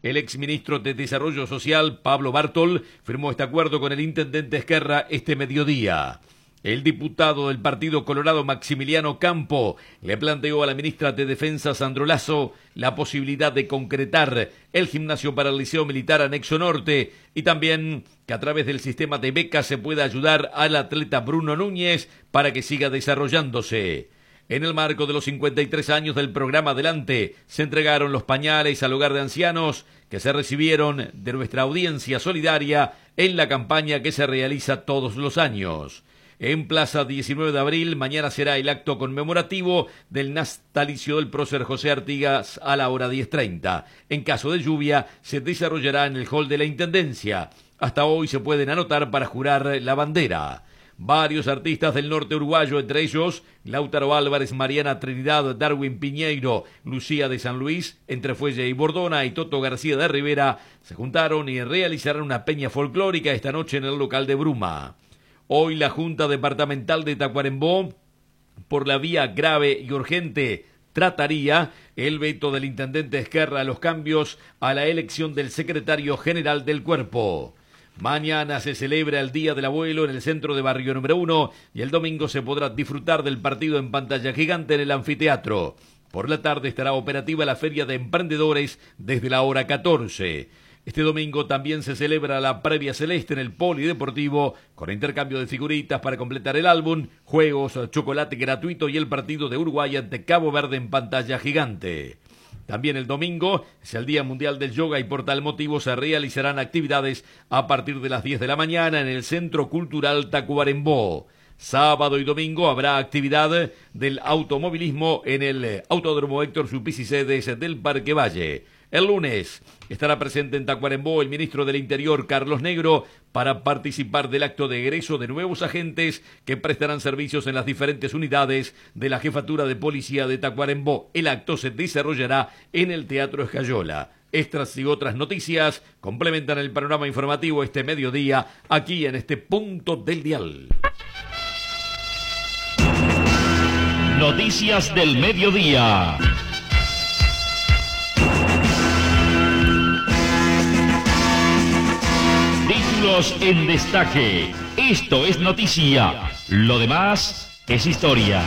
El exministro de Desarrollo Social, Pablo Bartol, firmó este acuerdo con el intendente Esquerra este mediodía. El diputado del Partido Colorado, Maximiliano Campo, le planteó a la ministra de Defensa, Sandro Lasso, la posibilidad de concretar el gimnasio para el Liceo Militar Anexo Norte y también que a través del sistema de becas se pueda ayudar al atleta Bruno Núñez para que siga desarrollándose. En el marco de los 53 años del programa Adelante, se entregaron los pañales al hogar de ancianos que se recibieron de nuestra audiencia solidaria en la campaña que se realiza todos los años. En Plaza 19 de Abril, mañana será el acto conmemorativo del natalicio del prócer José Artigas a la hora 10:30. En caso de lluvia, se desarrollará en el hall de la Intendencia. Hasta hoy se pueden anotar para jurar la bandera. Varios artistas del norte uruguayo, entre ellos Lautaro Álvarez, Mariana Trinidad, Darwin Piñeiro, Lucía de San Luis, entre Fuelle y Bordona y Toto García de Rivera, se juntaron y realizarán una peña folclórica esta noche en el local de Bruma. Hoy la Junta Departamental de Tacuarembó, por la vía grave y urgente, trataría el veto del intendente Esquerra a los cambios a la elección del secretario general del cuerpo. Mañana se celebra el Día del Abuelo en el centro de Barrio número 1 y el domingo se podrá disfrutar del partido en pantalla gigante en el anfiteatro. Por la tarde estará operativa la Feria de Emprendedores desde la hora 14. Este domingo también se celebra la previa celeste en el Polideportivo, con intercambio de figuritas para completar el álbum, juegos, chocolate gratuito y el partido de Uruguay ante Cabo Verde en pantalla gigante. También el domingo es el Día Mundial del Yoga y por tal motivo se realizarán actividades a partir de las 10 de la mañana en el Centro Cultural Tacuarembó. Sábado y domingo habrá actividad del automovilismo en el Autódromo Héctor Supicicedes del Parque Valle. El lunes estará presente en Tacuarembó el ministro del Interior, Carlos Negro, para participar del acto de egreso de nuevos agentes que prestarán servicios en las diferentes unidades de la Jefatura de Policía de Tacuarembó. El acto se desarrollará en el Teatro Escayola. Estas y otras noticias complementan el panorama informativo este mediodía, aquí en este punto del dial. Noticias del mediodía. Títulos en destaque. Esto es noticia. Lo demás es historia.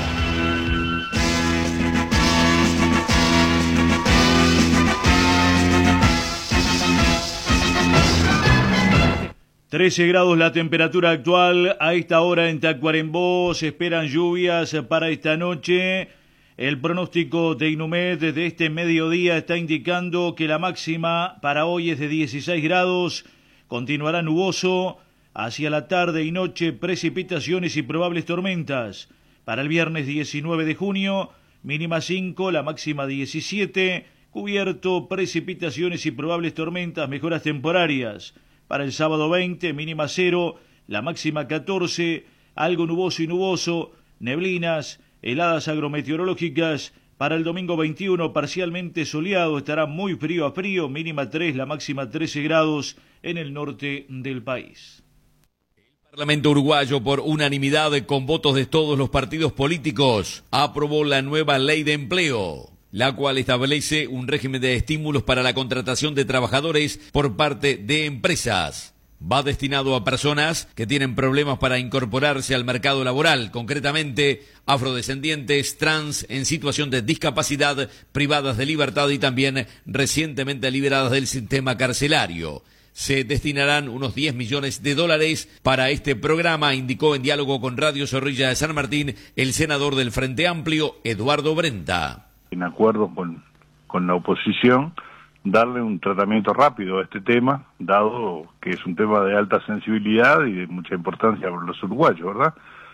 ...13 grados la temperatura actual... ...a esta hora en Tacuarembó... ...se esperan lluvias para esta noche... ...el pronóstico de Inumet desde este mediodía... ...está indicando que la máxima para hoy es de 16 grados... ...continuará nuboso... ...hacia la tarde y noche precipitaciones y probables tormentas... ...para el viernes 19 de junio... ...mínima 5, la máxima 17... ...cubierto, precipitaciones y probables tormentas... ...mejoras temporarias... Para el sábado 20, mínima 0, la máxima 14, algo nuboso y nuboso, neblinas, heladas agrometeorológicas. Para el domingo 21, parcialmente soleado, estará muy frío a frío, mínima 3, la máxima 13 grados en el norte del país. El Parlamento uruguayo, por unanimidad con votos de todos los partidos políticos, aprobó la nueva ley de empleo, la cual establece un régimen de estímulos para la contratación de trabajadores por parte de empresas. Va destinado a personas que tienen problemas para incorporarse al mercado laboral, concretamente afrodescendientes, trans, en situación de discapacidad, privadas de libertad y también recientemente liberadas del sistema carcelario. Se destinarán unos 10 millones de dólares para este programa, indicó en diálogo con Radio Zorrilla de San Martín el senador del Frente Amplio, Eduardo Brenta. En acuerdo con la oposición, darle un tratamiento rápido a este tema, dado que es un tema de alta sensibilidad y de mucha importancia para los uruguayos, ¿verdad?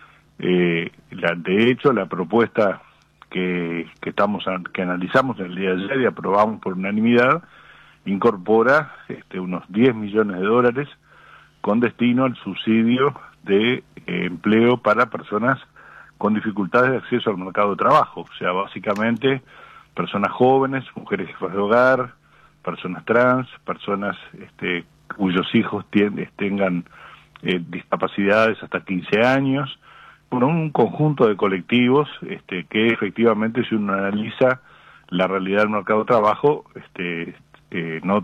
De hecho, la propuesta que analizamos el día de ayer y aprobamos por unanimidad, incorpora unos 10 millones de dólares con destino al subsidio de empleo para personas con dificultades de acceso al mercado de trabajo, o sea, básicamente personas jóvenes, mujeres jefas de hogar, personas trans, personas cuyos hijos tengan discapacidades hasta 15 años, bueno, un conjunto de colectivos que efectivamente, si uno analiza la realidad del mercado de trabajo,